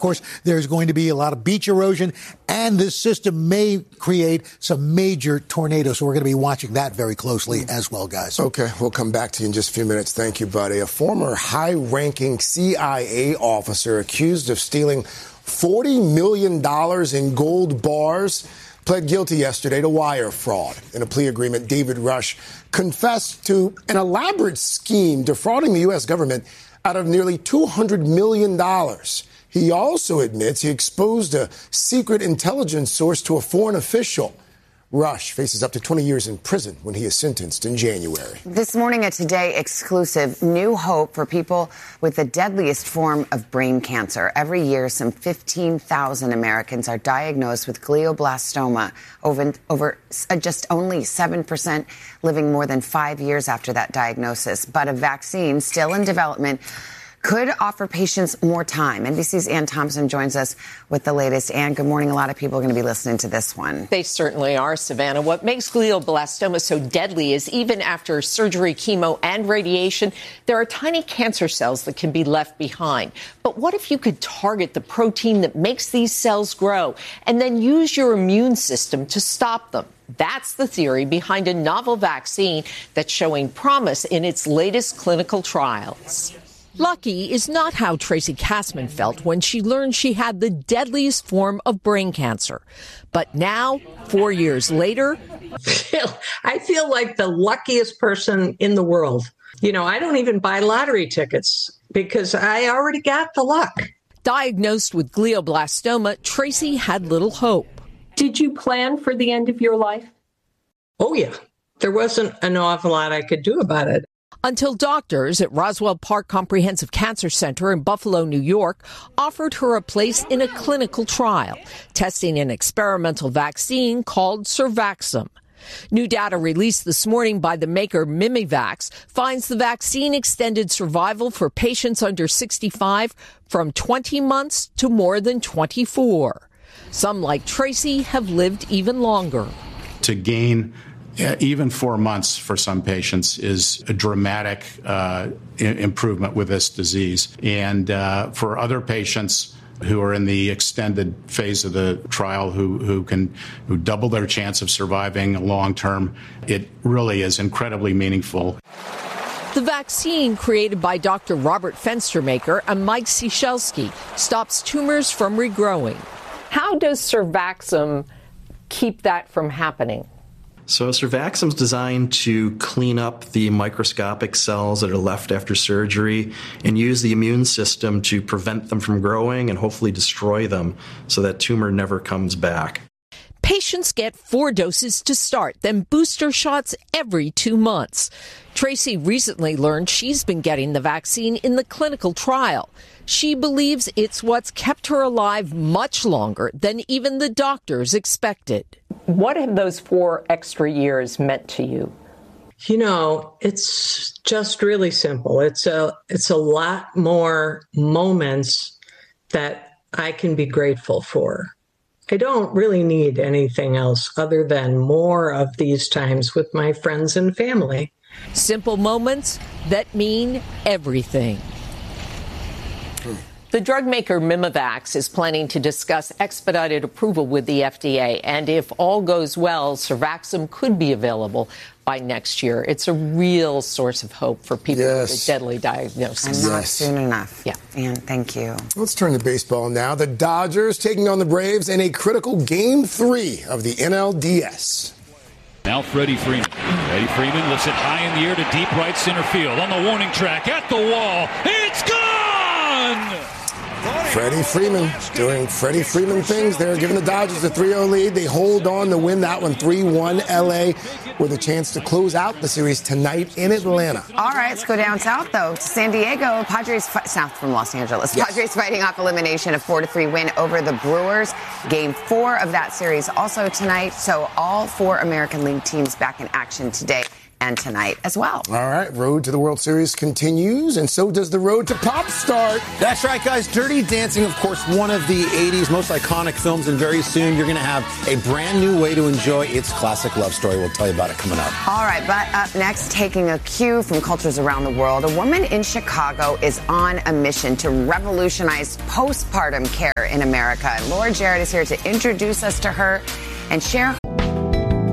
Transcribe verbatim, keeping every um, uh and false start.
course, there's going to be a lot of beach erosion, and this system may create some major tornadoes. So we're going to be watching that very closely as well, guys. Okay, we'll come back to you in just a few minutes. Thank you, buddy. A former high-ranking C I A officer accused of stealing forty million dollars in gold bars pled guilty yesterday to wire fraud. In a plea agreement, David Rush confessed to an elaborate scheme defrauding the U S government out of nearly two hundred million dollars. He also admits he exposed a secret intelligence source to a foreign official. Rush faces up to twenty years in prison when he is sentenced in January. This morning, a Today exclusive, new hope for people with the deadliest form of brain cancer. Every year, some fifteen thousand Americans are diagnosed with glioblastoma, over, over just only seven percent living more than five years after that diagnosis. But a vaccine still in development could offer patients more time. N B C's Ann Thompson joins us with the latest. Ann, good morning. A lot of people are going to be listening to this one. They certainly are, Savannah. What makes glioblastoma so deadly is even after surgery, chemo, and radiation, there are tiny cancer cells that can be left behind. But what if you could target the protein that makes these cells grow and then use your immune system to stop them? That's the theory behind a novel vaccine that's showing promise in its latest clinical trials. Lucky is not how Tracy Kassman felt when she learned she had the deadliest form of brain cancer. But now, four years later, I feel like the luckiest person in the world. You know, I don't even buy lottery tickets because I already got the luck. Diagnosed with glioblastoma, Tracy had little hope. Did you plan for the end of your life? Oh, yeah. There wasn't an awful lot I could do about it. Until doctors at Roswell Park Comprehensive Cancer Center in Buffalo, New York, offered her a place in a clinical trial, testing an experimental vaccine called Survaxum. New data released this morning by the maker Mimivax finds the vaccine extended survival for patients under sixty-five from twenty months to more than twenty-four. Some, like Tracy, have lived even longer. To gain Yeah, even four months for some patients is a dramatic uh, I- improvement with this disease. And uh, for other patients who are in the extended phase of the trial, who, who can who double their chance of surviving long term, it really is incredibly meaningful. The vaccine, created by Doctor Robert Fenstermaker and Mike Ciesielski, stops tumors from regrowing. How does Survaxum keep that from happening? So Survaxum is designed to clean up the microscopic cells that are left after surgery and use the immune system to prevent them from growing and hopefully destroy them so that tumor never comes back. Patients get four doses to start, then booster shots every two months. Tracy recently learned she's been getting the vaccine in the clinical trial. She believes it's what's kept her alive much longer than even the doctors expected. What have those four extra years meant to you? You know, it's just really simple. It's a it's a lot more moments that I can be grateful for. I don't really need anything else other than more of these times with my friends and family. Simple moments that mean everything. The drug maker Mimivax is planning to discuss expedited approval with the F D A. And if all goes well, Survaxum could be available by next year. It's a real source of hope for people yes. with a deadly diagnosis. And not yes. soon enough. Yeah. And thank you. Let's turn to baseball now. The Dodgers taking on the Braves in a critical game three of the N L D S. Now Freddie Freeman. Freddie Freeman lifts it high in the air to deep right center field. On the warning track, at the wall. It's gone! Freddie Freeman doing Freddie Freeman things there, giving the Dodgers a three oh lead. They hold on to win that one three one. L A with a chance to close out the series tonight in Atlanta. All right, let's go down south, though, to San Diego. Padres, fi- south from Los Angeles. Yes. Padres fighting off elimination, a four to three win over the Brewers. Game four of that series also tonight. So all four American League teams back in action today. and tonight as well. All right, road to the World Series continues, and so does the road to Pop Start. That's right, guys. Dirty Dancing, of course, one of the eighties most iconic films, and very soon you're going to have a brand new way to enjoy its classic love story. We'll tell you about it coming up. All right, but up next, taking a cue from cultures around the world, a woman in Chicago is on a mission to revolutionize postpartum care in America. And Laura Jarrett is here to introduce us to her and share